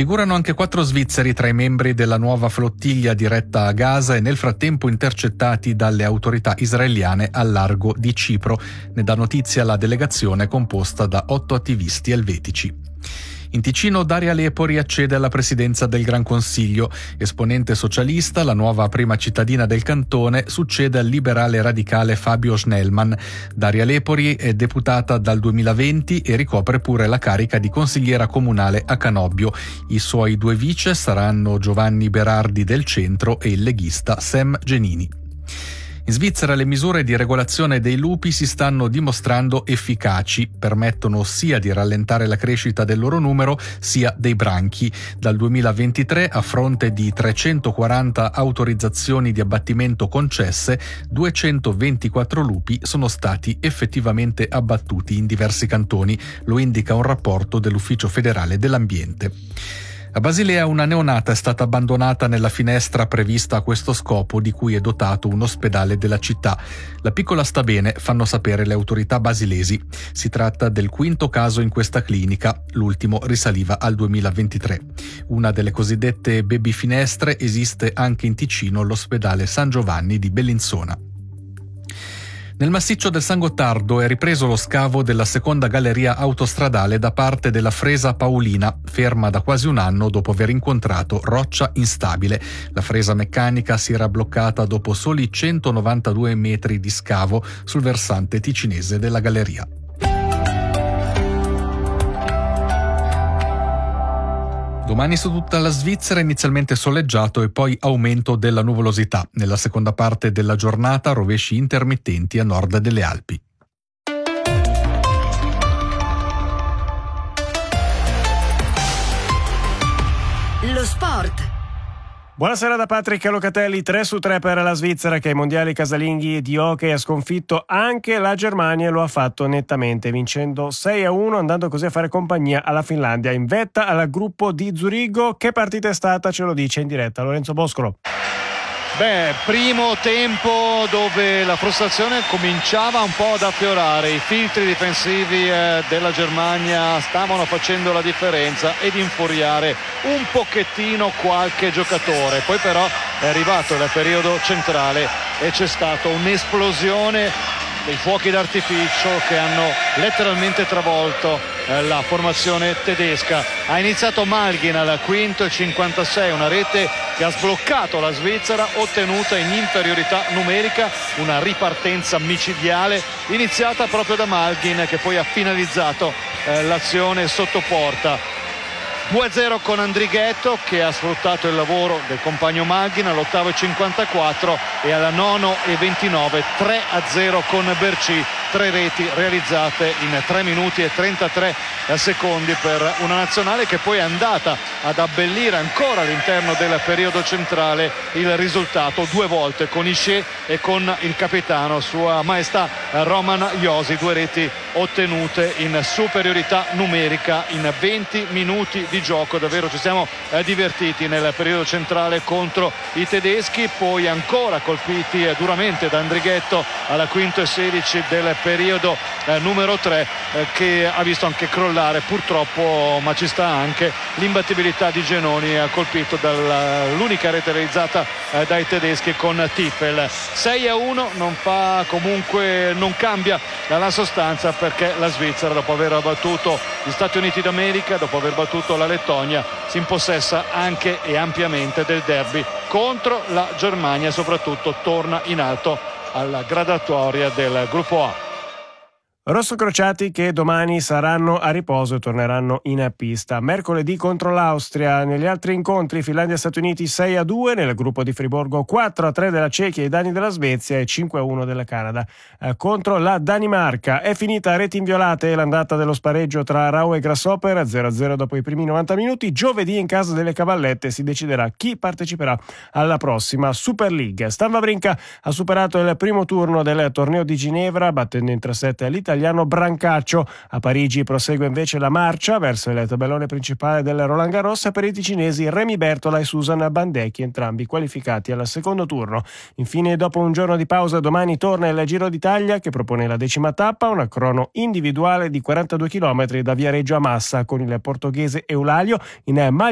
Figurano anche 4 svizzeri tra i membri della nuova flottiglia diretta a Gaza e nel frattempo intercettati dalle autorità israeliane al largo di Cipro. Ne dà notizia la delegazione composta da 8 attivisti elvetici. In Ticino Daria Lepori accede alla presidenza del Gran Consiglio. Esponente socialista, la nuova prima cittadina del cantone succede al liberale radicale Fabio Schnellmann. Daria Lepori è deputata dal 2020 e ricopre pure la carica di consigliera comunale a Canobbio. I suoi 2 vice saranno Giovanni Berardi del Centro e il leghista Sam Genini. In Svizzera le misure di regolazione dei lupi si stanno dimostrando efficaci, permettono sia di rallentare la crescita del loro numero sia dei branchi. Dal 2023, a fronte di 340 autorizzazioni di abbattimento concesse, 224 lupi sono stati effettivamente abbattuti in diversi cantoni, lo indica un rapporto dell'Ufficio federale dell'ambiente. A Basilea una neonata è stata abbandonata nella finestra prevista a questo scopo, di cui è dotato un ospedale della città. La piccola sta bene, fanno sapere le autorità basilesi. Si tratta del 5º caso in questa clinica, l'ultimo risaliva al 2023. Una delle cosiddette baby finestre esiste anche in Ticino all'ospedale San Giovanni di Bellinzona. Nel massiccio del San Gottardo è ripreso lo scavo della seconda galleria autostradale da parte della Fresa Paolina, ferma da quasi un anno dopo aver incontrato roccia instabile. La fresa meccanica si era bloccata dopo soli 192 metri di scavo sul versante ticinese della galleria. Domani su tutta la Svizzera inizialmente soleggiato e poi aumento della nuvolosità. Nella seconda parte della giornata rovesci intermittenti a nord delle Alpi. Lo sport. Buonasera da Patrick Locatelli. 3-3 per la Svizzera, che ai mondiali casalinghi di hockey ha sconfitto anche la Germania e lo ha fatto nettamente, vincendo 6-1, andando così a fare compagnia alla Finlandia in vetta al gruppo di Zurigo. Che partita è stata? Ce lo dice in diretta Lorenzo Boscolo. Primo tempo dove la frustrazione cominciava un po' ad affiorare, i filtri difensivi della Germania stavano facendo la differenza ed infuriare un pochettino qualche giocatore. Poi però è arrivato il periodo centrale e c'è stata un'esplosione dei fuochi d'artificio che hanno letteralmente travolto la formazione tedesca. Ha iniziato Malgin al quinto e 56, una rete che ha sbloccato la Svizzera, ottenuta in inferiorità numerica, una ripartenza micidiale iniziata proprio da Malgin, che poi ha finalizzato l'azione sotto porta. 2-0 con Andrighetto, che ha sfruttato il lavoro del compagno Malgin all'8° e 54 e al 9° e 29 3-0 con Berci. 3 reti realizzate in 3 minuti e 33 secondi per una nazionale che poi è andata ad abbellire ancora all'interno del periodo centrale il risultato 2 volte con Isce e con il capitano Sua Maestà Roman Josi. 2 reti ottenute in superiorità numerica in 20 minuti di gioco. Davvero ci siamo divertiti nel periodo centrale contro i tedeschi, poi ancora colpiti duramente da Andrighetto alla 5° e 16 del periodo numero 3, che ha visto anche crollare purtroppo, ma ci sta anche l'imbattibilità di Genoni, colpito dall'unica rete realizzata dai tedeschi con Tiffel. 6-1 non cambia la sostanza, perché la Svizzera, dopo aver battuto gli Stati Uniti d'America, dopo aver battuto la Lettonia, si impossessa anche e ampiamente del derby contro la Germania e soprattutto torna in alto alla graduatoria del gruppo A. Rossocrociati che domani saranno a riposo e torneranno in pista. Mercoledì contro l'Austria. Negli altri incontri Finlandia e Stati Uniti 6-2, nel gruppo di Friburgo 4-3 della Cechia ai danni della Svezia e 5-1 della Canada contro la Danimarca. È finita a reti inviolate l'andata dello spareggio tra Rau e Grasshopper, 0-0 dopo i primi 90 minuti. Giovedì in casa delle Cavallette si deciderà chi parteciperà alla prossima Super League. Stan Wawrinka ha superato il primo turno del torneo di Ginevra, battendo in 3-7 l'Italia italiano Brancaccio. A Parigi prosegue invece la marcia verso il tabellone principale del Roland Garros per i ticinesi Remy Bertola e Susan Bandecchi, entrambi qualificati al secondo turno. Infine, dopo un giorno di pausa, domani torna il Giro d'Italia, che propone la 10ª tappa, una crono individuale di 42 km da Viareggio a Massa, con il portoghese Eulalio in maglia